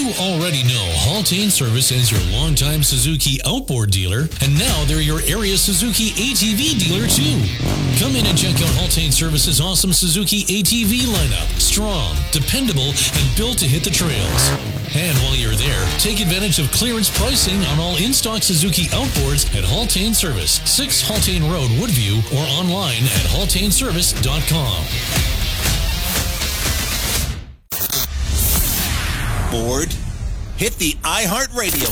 You already know Haltane Service as your longtime Suzuki outboard dealer, and now they're your area Suzuki ATV dealer too. Come in and check out Haltane Service's awesome Suzuki ATV lineup. Strong, dependable, and built to hit the trails. And while you're there, take advantage of clearance pricing on all in-stock Suzuki outboards at Haltane Service, 6 Haltane Road, Woodview, or online at haltaneservice.com. Bored? Hit the iHeartRadio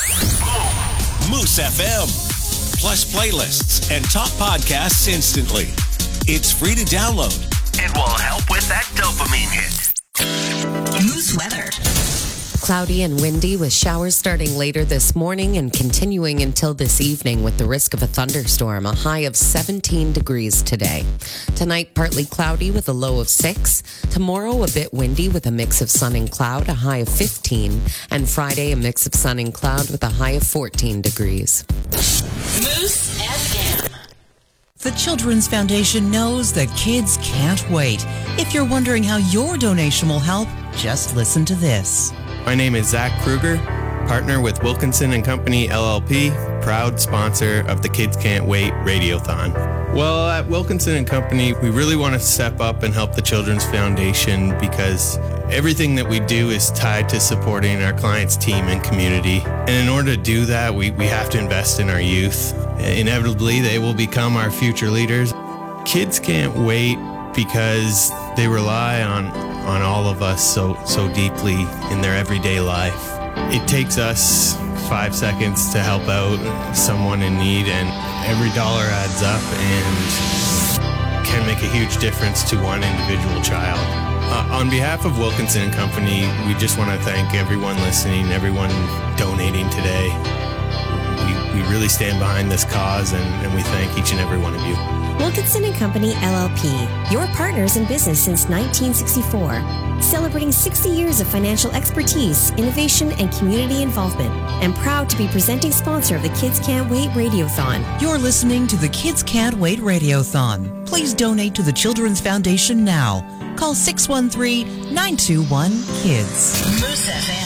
app. Moose FM. Plus playlists and top podcasts instantly. It's free to download. It will help with that dopamine hit. Moose weather. Cloudy and windy with showers starting later this morning and continuing until this evening with the risk of a thunderstorm. A high of 17 degrees today. Tonight, partly cloudy with a low of 6. Tomorrow, a bit windy with a mix of sun and cloud, a high of 15. And Friday, a mix of sun and cloud with a high of 14 degrees. Moose FM. The Children's Foundation knows that kids can't wait. If you're wondering how your donation will help, just listen to this. My name is Zach Kruger, partner with Wilkinson & Company, LLP, proud sponsor of the Kids Can't Wait Radiothon. Well, at Wilkinson & Company, we really want to step up and help the Children's Foundation because everything that we do is tied to supporting our clients' team and community. And in order to do that, we have to invest in our youth. Inevitably, they will become our future leaders. Kids can't wait because they rely on all of us so deeply in their everyday life. It takes us 5 seconds to help out someone in need, and every dollar adds up and can make a huge difference to one individual child. On behalf of Wilkinson & Company, we just want to thank everyone listening, everyone donating today. We really stand behind this cause, and we thank each and every one of you. Wilkinson & Company, LLP, your partners in business since 1964, celebrating 60 years of financial expertise, innovation, and community involvement, and proud to be presenting sponsor of the Kids Can't Wait Radiothon. You're listening to the Kids Can't Wait Radiothon. Please donate to the Children's Foundation now. Call 613-921-KIDS. Moose FM.